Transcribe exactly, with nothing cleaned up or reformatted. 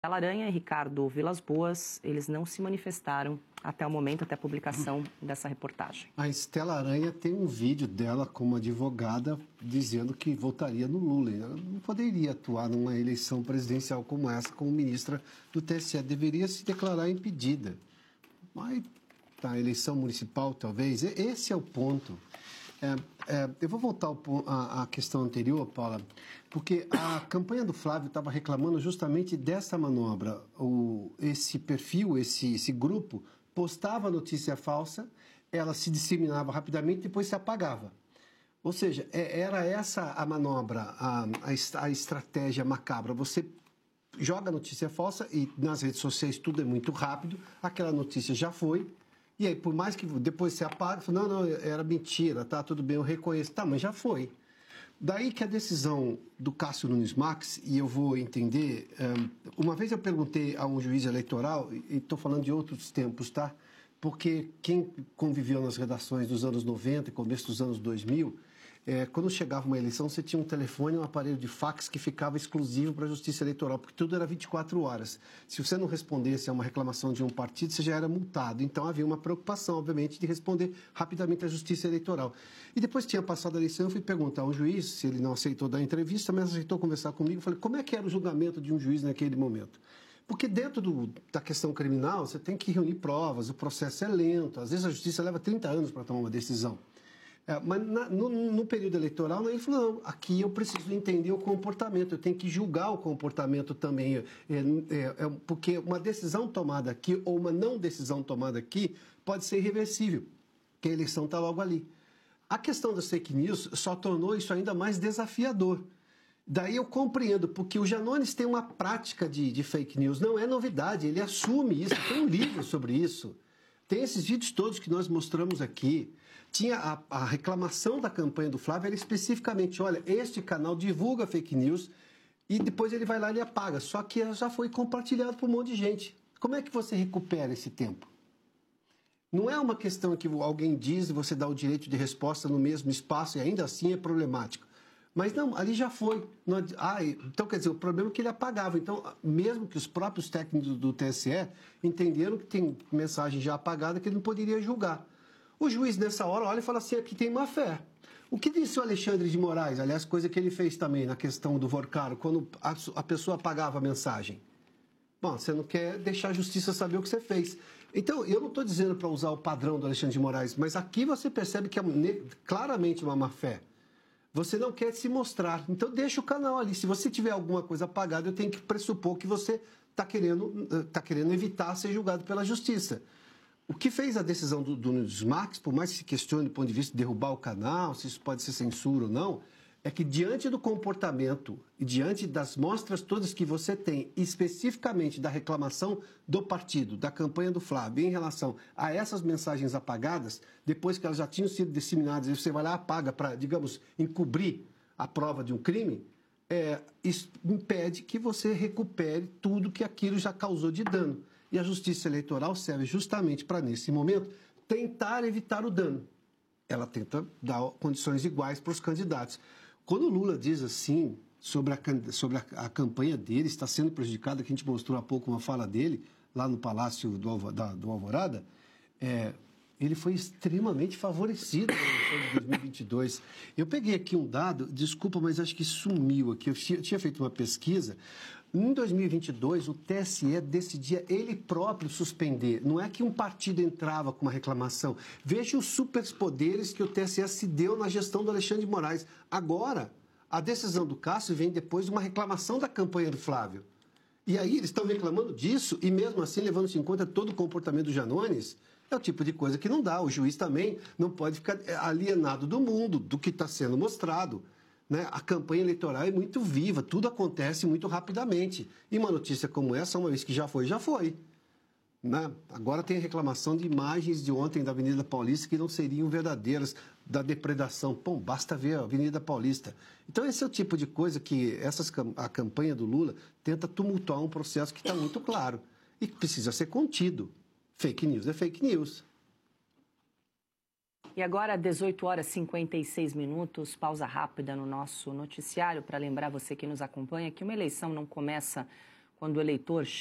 Estela Aranha e Ricardo Vilas Boas, eles não se manifestaram até o momento, até a publicação dessa reportagem. A Estela Aranha tem um vídeo dela como advogada dizendo que votaria no Lula. Ela não poderia atuar numa eleição presidencial como essa como ministra do T S E. Deveria se declarar impedida. Mas a eleição municipal, talvez, esse é o ponto. É, é, eu vou voltar à questão anterior, Paula, porque a campanha do Flávio estava reclamando justamente dessa manobra. O, esse perfil, esse, esse grupo, postava notícia falsa, ela se disseminava rapidamente e depois se apagava. Ou seja, é, era essa a manobra, a, a, a estratégia macabra. Você joga notícia falsa e nas redes sociais tudo é muito rápido, aquela notícia já foi. E aí, por mais que depois você apaga, não, não, era mentira, tá, tudo bem, eu reconheço. Tá, mas já foi. Daí que a decisão do Cássio Nunes Marques, e eu vou entender, uma vez eu perguntei a um juiz eleitoral, e estou falando de outros tempos, tá? Porque quem conviveu nas redações dos anos noventa e começo dos anos dois mil, é, quando chegava uma eleição, você tinha um telefone e um aparelho de fax que ficava exclusivo para a Justiça Eleitoral, porque tudo era vinte e quatro horas. Se você não respondesse a uma reclamação de um partido, você já era multado. Então, havia uma preocupação, obviamente, de responder rapidamente à Justiça Eleitoral. E depois tinha passado a eleição, eu fui perguntar ao juiz se ele não aceitou dar entrevista, mas aceitou conversar comigo. Eu falei, como é que era o julgamento de um juiz naquele momento? Porque dentro do, da questão criminal, você tem que reunir provas, o processo é lento, às vezes a Justiça leva trinta anos para tomar uma decisão. É, mas na, no, no período eleitoral, ele falou, não, aqui eu preciso entender o comportamento, eu tenho que julgar o comportamento também, é, é, é, porque uma decisão tomada aqui ou uma não decisão tomada aqui pode ser irreversível, porque a eleição está logo ali. A questão das fake news só tornou isso ainda mais desafiador. Daí eu compreendo, porque o Janones tem uma prática de, de fake news, não é novidade, ele assume isso, tem um livro sobre isso. Tem esses vídeos todos que nós mostramos aqui. Tinha a, a reclamação da campanha do Flávio, era especificamente, olha, este canal divulga fake news e depois ele vai lá e ele apaga. Só que já foi compartilhado por um monte de gente. Como é que você recupera esse tempo? Não é uma questão que alguém diz e você dá o direito de resposta no mesmo espaço e ainda assim é problemático. Mas não, ali já foi. Não, ah, então, quer dizer, o problema é que ele apagava. Então, mesmo que os próprios técnicos do T S E entenderam que tem mensagem já apagada que ele não poderia julgar. O juiz, nessa hora, olha e fala assim, aqui tem má fé. O que disse o Alexandre de Moraes? Aliás, coisa que ele fez também na questão do Vorcaro, quando a, a pessoa apagava a mensagem. Bom, você não quer deixar a justiça saber o que você fez. Então, eu não estou dizendo para usar o padrão do Alexandre de Moraes, mas aqui você percebe que é claramente uma má fé. Você não quer se mostrar, então deixa o canal ali. Se você tiver alguma coisa apagada, eu tenho que pressupor que você está querendo, tá querendo evitar ser julgado pela justiça. O que fez a decisão do, do Nunes Marques, por mais que se questione do ponto de vista de derrubar o canal, se isso pode ser censura ou não, é que diante do comportamento e diante das mostras todas que você tem, especificamente da reclamação do partido, da campanha do Flávio, em relação a essas mensagens apagadas, depois que elas já tinham sido disseminadas, e você vai lá e apaga para, digamos, encobrir a prova de um crime, é, isso impede que você recupere tudo que aquilo já causou de dano. E a Justiça Eleitoral serve justamente para, nesse momento, tentar evitar o dano. Ela tenta dar condições iguais para os candidatos. Quando o Lula diz assim, sobre, a, sobre a, a campanha dele, está sendo prejudicada, que a gente mostrou há pouco uma fala dele, lá no Palácio do, da, do Alvorada, é, ele foi extremamente favorecido na eleição de dois mil e vinte e dois. Eu peguei aqui um dado, desculpa, mas acho que sumiu aqui. Eu tinha feito uma pesquisa. Em dois mil e vinte e dois, o T S E decidia ele próprio suspender. Não é que um partido entrava com uma reclamação. Veja os superpoderes que o T S E se deu na gestão do Alexandre de Moraes. Agora, a decisão do Cássio vem depois de uma reclamação da campanha do Flávio. E aí eles estão reclamando disso e mesmo assim levando-se em conta todo o comportamento do Janones. É o tipo de coisa que não dá. O juiz também não pode ficar alienado do mundo, do que está sendo mostrado. Né? A campanha eleitoral é muito viva, tudo acontece muito rapidamente. E uma notícia como essa, uma vez que já foi, já foi. Né? Agora tem a reclamação de imagens de ontem da Avenida Paulista que não seriam verdadeiras, da depredação. Pô, basta ver a Avenida Paulista. Então esse é o tipo de coisa que essas, a campanha do Lula tenta tumultuar um processo que está muito claro e que precisa ser contido. Fake news é fake news. E agora, dezoito horas e cinquenta e seis minutos, pausa rápida no nosso noticiário para lembrar você que nos acompanha que uma eleição não começa quando o eleitor